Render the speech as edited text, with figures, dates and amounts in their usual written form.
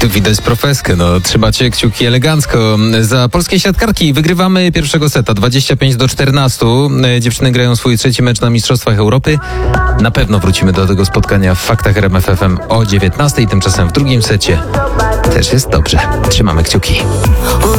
Tu widać profeskę, trzymacie kciuki elegancko. Za polskie siatkarki wygrywamy pierwszego seta 25-14. Dziewczyny grają swój trzeci mecz na Mistrzostwach Europy. Na pewno wrócimy do tego spotkania w Faktach RMF FM o 19:00. Tymczasem w drugim secie też jest dobrze. Trzymamy kciuki.